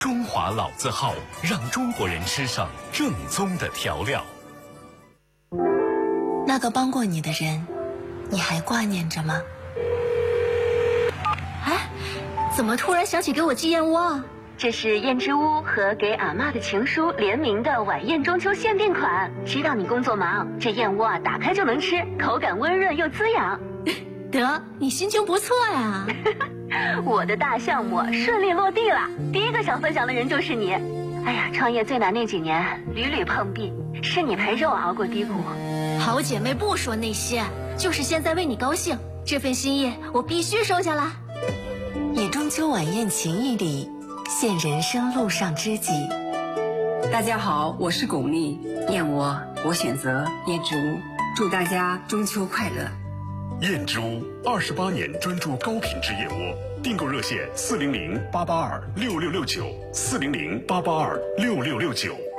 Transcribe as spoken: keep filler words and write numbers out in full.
中华老字号，让中国人吃上正宗的调料。 那个帮过你的人，你还挂念着吗？ 哎，怎么突然想起给我寄燕窝啊？ 这是燕之屋和给阿嬷的情书联名的晚宴中秋限定款。知道你工作忙，这燕窝啊打开就能吃，口感温润又滋养。 得，你心情不错呀。 我的大项目顺利落地了，第一个想分享的人就是你。哎呀，创业最难那几年，屡屡碰壁，是你陪着我熬过低谷。 好姐妹不说那些，就是现在为你高兴，这份心意我必须收下来。 以中秋晚宴情谊里，现人生路上知己。 大家好，我是巩俐，燕窝我选择燕之屋，祝大家中秋快乐。 燕之屋二十八年专注高品质燕窝，订购热线四零零八八二六六六九四零零八八二六六六九。